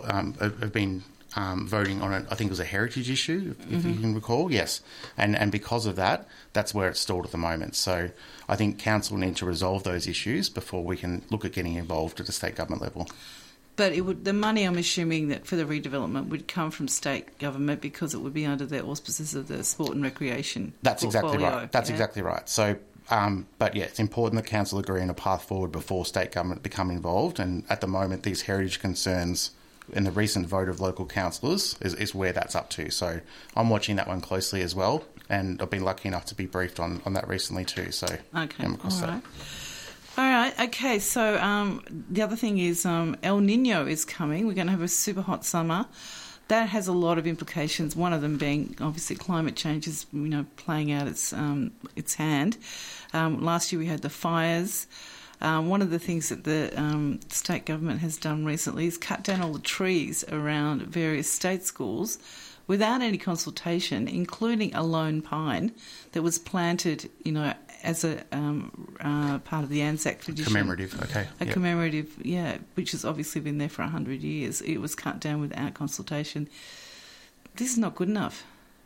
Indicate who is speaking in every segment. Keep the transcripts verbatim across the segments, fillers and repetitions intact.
Speaker 1: um, have been um, voting on it. I think it was a heritage issue, if, if
Speaker 2: Mm-hmm.
Speaker 1: you can recall. Yes, and and because of that, that's where it's stalled at the moment. So I think council need to resolve those issues before we can look at getting involved at the state government level.
Speaker 2: But it would, the money, I'm assuming, that for the redevelopment would come from state government because it would be under the auspices of the sport and recreation.
Speaker 1: That's
Speaker 2: portfolio,
Speaker 1: exactly right. That's
Speaker 2: yeah?
Speaker 1: exactly right. So, um, but yeah, it's important that council agree on a path forward before state government become involved. And at the moment, these heritage concerns in the recent vote of local councillors is, is where that's up to. So I'm watching that one closely as well, and I've been lucky enough to be briefed on, on that recently too. So
Speaker 2: Okay,
Speaker 1: I'm across
Speaker 2: all
Speaker 1: that.
Speaker 2: right. All right, okay, so um, the other thing is um, El Nino is coming. We're going to have a super hot summer. That has a lot of implications, one of them being obviously climate change is, you know, playing out its um, its hand. Um, last year we had the fires. Um, one of the things that the um, state government has done recently is cut down all the trees around various state schools without any consultation, including a lone pine that was planted, you know, as a um, uh, part of the Anzac tradition.
Speaker 1: Commemorative, okay.
Speaker 2: A
Speaker 1: yep.
Speaker 2: commemorative, yeah, which has obviously been there for one hundred years. It was cut down without consultation. This is not good enough.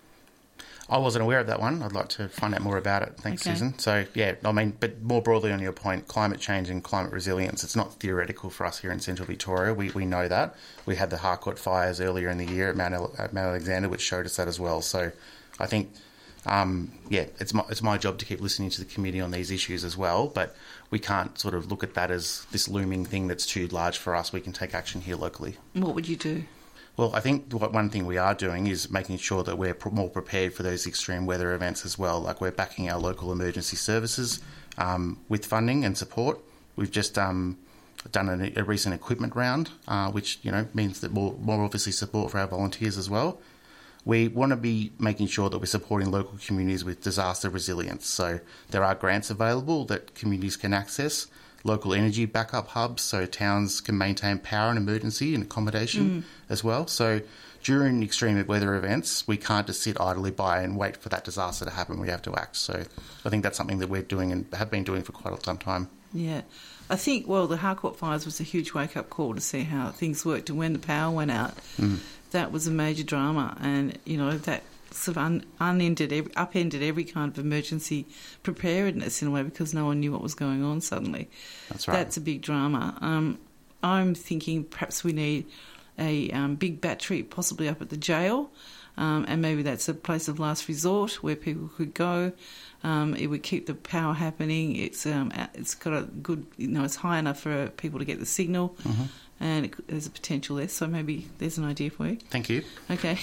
Speaker 1: I wasn't aware of that one. I'd like to find out more about it. Thanks,
Speaker 2: Okay.
Speaker 1: Susan. So, yeah, I mean, but more broadly on your point, climate change and climate resilience, it's not theoretical for us here in Central Victoria. We we know that. We had the Harcourt fires earlier in the year at Mount, at Mount Alexander, which showed us that as well. So I think, um, yeah, it's my, it's my job to keep listening to the committee on these issues as well, but we can't sort of look at that as this looming thing that's too large for us. We can take action here locally.
Speaker 2: What would you do?
Speaker 1: Well, I think what one thing we are doing is making sure that we're pr- more prepared for those extreme weather events as well. Like we're backing our local emergency services um, with funding and support. We've just um, done a, a recent equipment round, uh, which you know means that more, more obviously support for our volunteers as well. We want to be making sure that we're supporting local communities with disaster resilience. So there are grants available that communities can access. Local energy backup hubs so towns can maintain power in emergency and accommodation mm. as well. So during extreme weather events, we can't just sit idly by and wait for that disaster to happen. We have to act. So I think that's something that we're doing and have been doing for quite some time.
Speaker 2: Yeah. I think, well, the Harcourt fires was a huge wake-up call to see how things worked. And when the power went out, mm. that was a major drama. And, you know, that sort of un- unended, every, upended every kind of emergency preparedness in a way because no one knew what was going on suddenly.
Speaker 1: That's right.
Speaker 2: That's a big drama. Um, I'm thinking perhaps we need a um, big battery possibly up at the jail, um, and maybe that's a place of last resort where people could go. Um, it would keep the power happening. It's um, it's got a good, you know, it's high enough for people to get the signal. Mm-hmm. And it, there's a potential there, so maybe there's an idea for you.
Speaker 1: Thank you.
Speaker 2: Okay.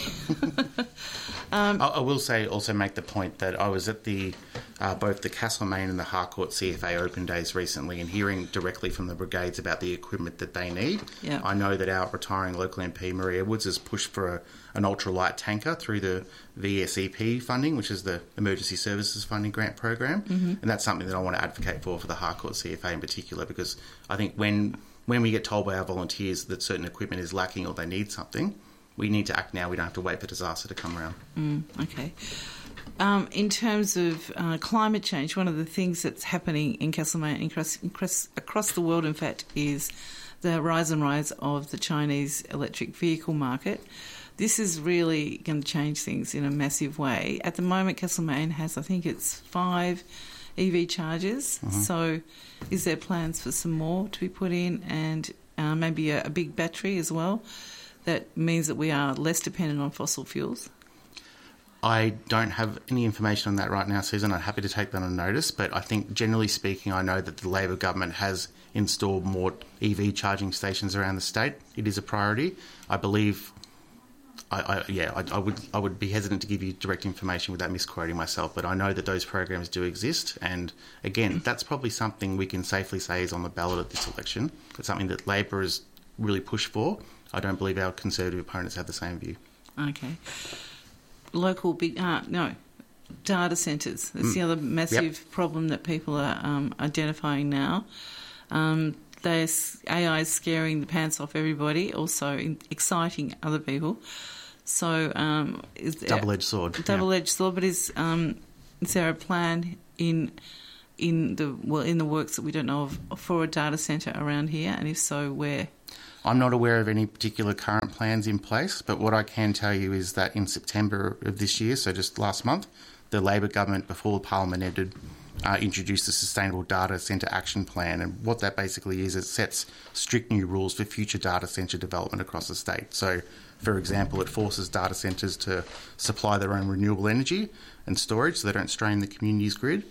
Speaker 2: um,
Speaker 1: I, I will say, also make the point that I was at the uh, both the Castlemaine and the Harcourt C F A Open Days recently and hearing directly from the brigades about the equipment that they need.
Speaker 2: Yeah.
Speaker 1: I know that our retiring local M P, Marie Edwards, has pushed for a, an ultralight tanker through the V S E P funding, which is the Emergency Services Funding Grant Program, mm-hmm. and that's something that I want to advocate for for the Harcourt C F A in particular, because I think when... When we get told by our volunteers that certain equipment is lacking or they need something, we need to act now. We don't have to wait for disaster to come around.
Speaker 2: Mm, okay. Um, in terms of uh, climate change, one of the things that's happening in Castlemaine, across, across, across the world, in fact, is the rise and rise of the Chinese electric vehicle market. This is really going to change things in a massive way. At the moment, Castlemaine has, I think it's five E V chargers. Mm-hmm. So is there plans for some more to be put in and uh, maybe a, a big battery as well? That means that we are less dependent on fossil fuels.
Speaker 1: I don't have any information on that right now, Susan. I'm happy to take that on notice, but I think generally speaking, I know that the Labor government has installed more E V charging stations around the state. It is a priority. I believe... I, I, yeah, I, I would I would be hesitant to give you direct information without misquoting myself, but I know that those programs do exist, and again, that's probably something we can safely say is on the ballot at this election. It's something that Labor has really pushed for. I don't believe our Conservative opponents have the same view. Okay.
Speaker 2: Local big uh, no data centres. That's mm. the other massive yep. problem that people are um, identifying now. Um, they A I is scaring the pants off everybody, also in, exciting other people. So, um, is there,
Speaker 1: double-edged sword.
Speaker 2: Double-edged
Speaker 1: yeah.
Speaker 2: sword. But is um, is there a plan in in the well in the works that we don't know of for a data centre around here? And if so, where?
Speaker 1: I'm not aware of any particular current plans in place, but what I can tell you is that in September of this year, so just last month, the Labor government, before Parliament ended, uh, introduced the Sustainable Data Centre Action Plan. And what that basically is, it sets strict new rules for future data centre development across the state. So, for example, it forces data centres to supply their own renewable energy and storage so they don't strain the community's grid.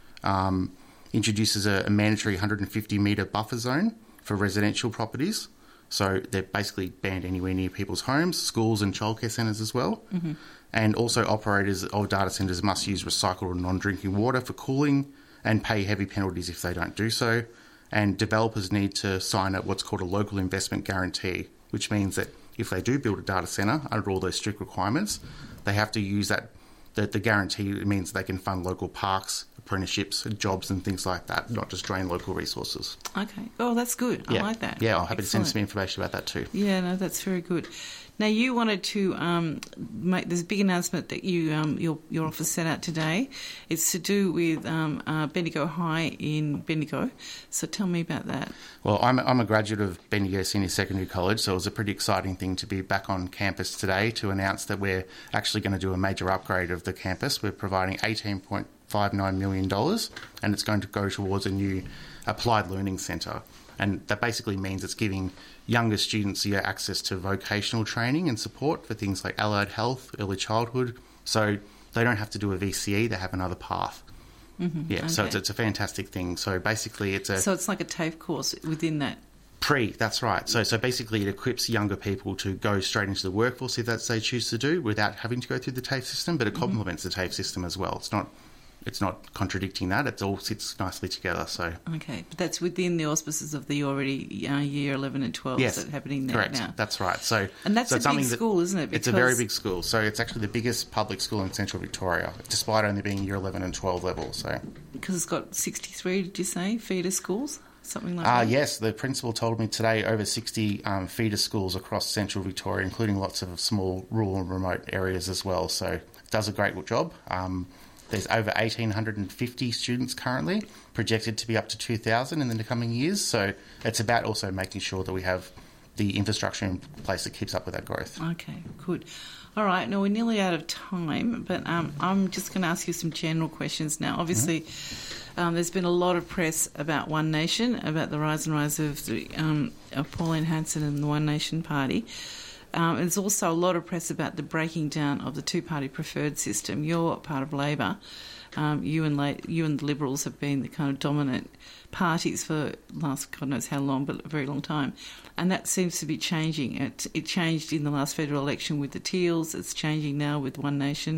Speaker 1: Um, introduces a, a mandatory one hundred fifty metre buffer zone for residential properties. So they're basically banned anywhere near people's homes, schools and childcare centres as well. Mm-hmm. And also operators of data centres must use recycled or non-drinking water for cooling and pay heavy penalties if they don't do so. And developers need to sign up what's called a local investment guarantee, which means that if they do build a data centre under all those strict requirements, they have to use that. The, the guarantee means they can fund local parks, apprenticeships, jobs and things like that, not just drain local resources.
Speaker 2: Okay. Oh, that's good.
Speaker 1: Yeah.
Speaker 2: I like that.
Speaker 1: Yeah, I'm happy
Speaker 2: Excellent.
Speaker 1: to send some information about that too.
Speaker 2: Yeah, no, that's very good. Now, you wanted to um, make this big announcement that you um, your your office sent out today. It's to do with um, uh, Bendigo High in Bendigo. So tell me about that.
Speaker 1: Well, I'm, I'm a graduate of Bendigo Senior Secondary College, so it was a pretty exciting thing to be back on campus today to announce that we're actually going to do a major upgrade of the campus. We're providing eighteen point five nine million dollars, and it's going to go towards a new applied learning centre. And that basically means it's giving younger students yeah, access to vocational training and support for things like allied health, early childhood. So they don't have to do a V C E, they have another path. Mm-hmm. Yeah, okay. so it's, it's a fantastic thing. So basically it's a...
Speaker 2: So it's like a TAFE course within that?
Speaker 1: Pre, that's right. So so basically it equips younger people to go straight into the workforce if that's what they choose to do without having to go through the TAFE system, but it complements mm-hmm. the TAFE system as well. It's not... It's not contradicting that. It all sits nicely together. So
Speaker 2: okay, but that's within the auspices of the already uh, year eleven and twelve
Speaker 1: yes,
Speaker 2: that's happening there
Speaker 1: correct.
Speaker 2: now.
Speaker 1: That's right. So
Speaker 2: and that's
Speaker 1: so
Speaker 2: a big school, isn't it?
Speaker 1: Because it's a very big school. So it's actually the biggest public school in Central Victoria, despite only being year eleven and twelve level. So
Speaker 2: because it's got sixty-three, did you say, feeder schools? Something like
Speaker 1: uh,
Speaker 2: that?
Speaker 1: Yes, the principal told me today over sixty um, feeder schools across Central Victoria, including lots of small rural and remote areas as well. So it does a great job. Um, There's over one thousand eight hundred fifty students currently, projected to be up to two thousand in the coming years. So it's about also making sure that we have the infrastructure in place that keeps up with that growth.
Speaker 2: Okay, good. All right, now we're nearly out of time, but um, I'm just going to ask you some general questions now. Obviously, mm-hmm. um, there's been a lot of press about One Nation, about the rise and rise of, the, um, of Pauline Hanson and the One Nation Party. Um, there's also a lot of press about the breaking down of the two-party preferred system. You're part of Labor. Um, you and La- you and the Liberals have been the kind of dominant parties for last God knows how long, but a very long time. And that seems to be changing. It, it changed in the last federal election with the Teals. It's changing now with One Nation.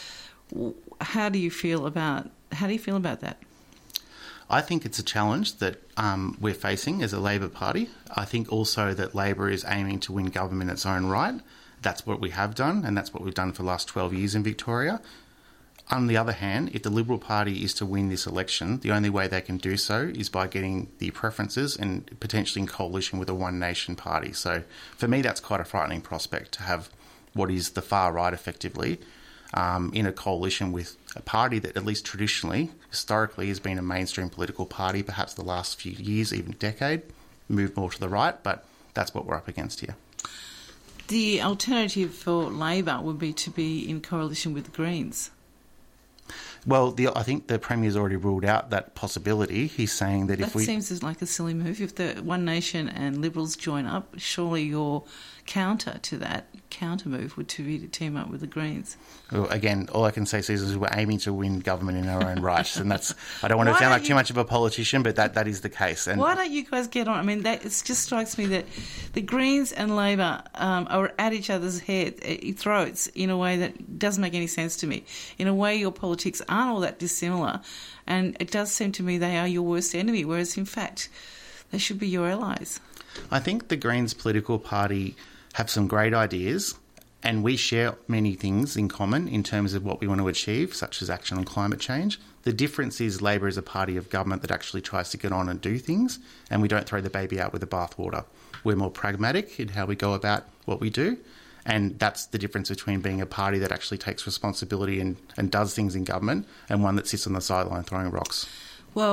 Speaker 2: How do you feel about how do you feel about that?
Speaker 1: I think it's a challenge that um, we're facing as a Labor Party. I think also that Labor is aiming to win government in its own right. That's what we have done, and that's what we've done for the last twelve years in Victoria. On the other hand, if the Liberal Party is to win this election, the only way they can do so is by getting the preferences and potentially in coalition with a One Nation party. So for me, that's quite a frightening prospect to have what is the far right effectively Um, in a coalition with a party that at least traditionally, historically, has been a mainstream political party, perhaps the last few years, even decade, moved more to the right, but that's what we're up against here.
Speaker 2: The alternative for Labor would be to be in coalition with the Greens.
Speaker 1: Well, the, I think the Premier's already ruled out that possibility. He's saying that,
Speaker 2: that
Speaker 1: if we...
Speaker 2: That seems like a silly move. If the One Nation and Liberals join up, surely your counter to that, counter move, would to be to team up with the Greens.
Speaker 1: Well, again, all I can say is we're aiming to win government in our own right, and that's... I don't want to
Speaker 2: Why
Speaker 1: sound like
Speaker 2: you,
Speaker 1: too much of a politician, but that, that is the case. And
Speaker 2: why don't you guys get on? I mean, that, it just strikes me that the Greens and Labor um, are at each other's head, throats in a way that doesn't make any sense to me. In a way, your politics aren't all that dissimilar, and it does seem to me they are your worst enemy, whereas in fact they should be your allies.
Speaker 1: I think the Greens political party have some great ideas, and we share many things in common in terms of what we want to achieve, such as action on climate change. The difference is Labor is a party of government that actually tries to get on and do things, and we don't throw the baby out with the bathwater. We're more pragmatic in how we go about what we do, and that's the difference between being a party that actually takes responsibility and, and does things in government and one that sits on the sideline throwing rocks.
Speaker 2: Well,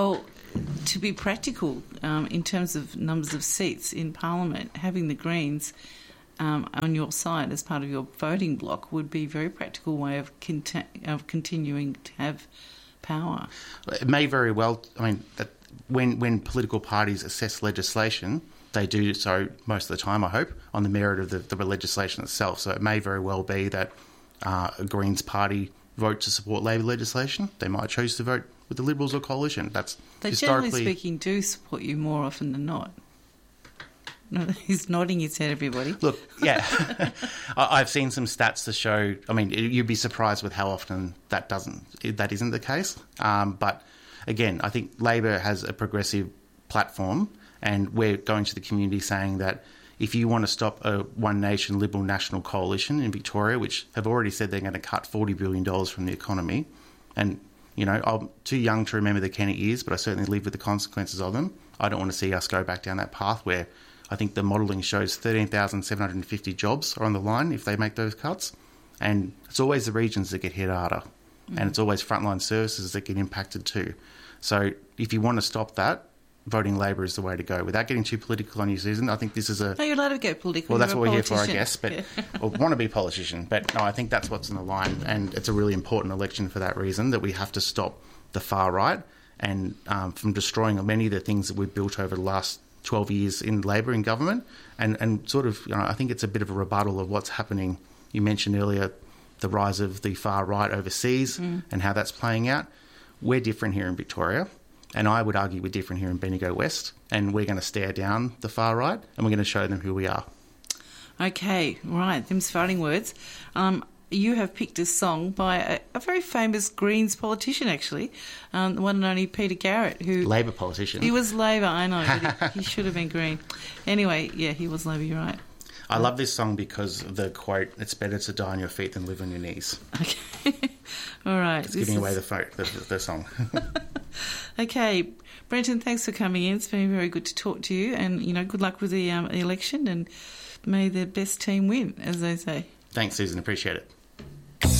Speaker 2: to be practical um, in terms of numbers of seats in Parliament, having the Greens um, on your side as part of your voting bloc would be a very practical way of, conti- of continuing to have power.
Speaker 1: It may very well, I mean, that when, when political parties assess legislation, they do so most of the time, I hope, on the merit of the, the legislation itself. So it may very well be that uh, a Greens party vote to support Labor legislation. They might choose to vote with the Liberals or Coalition. That's
Speaker 2: they
Speaker 1: historically...
Speaker 2: generally speaking do support you more often than not. No, he's nodding his head, everybody.
Speaker 1: Look, yeah, I've seen some stats to show. I mean, you'd be surprised with how often that doesn't, that isn't the case. Um, but again, I think Labor has a progressive platform, and we're going to the community saying that if you want to stop a One Nation Liberal National Coalition in Victoria, which have already said they're going to cut forty billion dollars from the economy, and you know, I'm too young to remember the Kennett years, but I certainly live with the consequences of them. I don't want to see us go back down that path where I think the modelling shows thirteen thousand seven hundred fifty jobs are on the line if they make those cuts. And it's always the regions that get hit harder. Mm. And it's always frontline services that get impacted too. So if you want to stop that, voting Labor is the way to go. Without getting too political on you, Susan, I think this is a...
Speaker 2: No, you're allowed to get political.
Speaker 1: Well, that's
Speaker 2: you're
Speaker 1: what
Speaker 2: a
Speaker 1: we're here for, I
Speaker 2: politician.
Speaker 1: guess. But
Speaker 2: Yeah.
Speaker 1: or want to be a politician. But no, I think that's what's on the line. And it's a really important election for that reason, that we have to stop the far right and um, from destroying many of the things that we've built over the last twelve years in Labor in government, and, and sort of, you know, I think it's a bit of a rebuttal of what's happening. You mentioned earlier the rise of the far right overseas mm. and how that's playing out. We're different here in Victoria, and I would argue we're different here in Bendigo West, and we're going to stare down the far right, and we're going to show them who we are.
Speaker 2: Okay, right, them's fighting words. Um, you have picked a song by a, a very famous Greens politician, actually, um, the one and only Peter Garrett, who...
Speaker 1: Labor politician.
Speaker 2: He was Labor, I know, but he, he should have been Green. Anyway, yeah, he was Labor, you're right.
Speaker 1: I love this song because of the quote, "It's better to die on your feet than live on your knees."
Speaker 2: Okay. All right.
Speaker 1: It's giving
Speaker 2: is...
Speaker 1: away the, fo- the, the song.
Speaker 2: Okay. Brenton, thanks for coming in. It's been very good to talk to you, and, you know, good luck with the, um, the election, and may the best team win, as they say.
Speaker 1: Thanks, Susan. Appreciate it.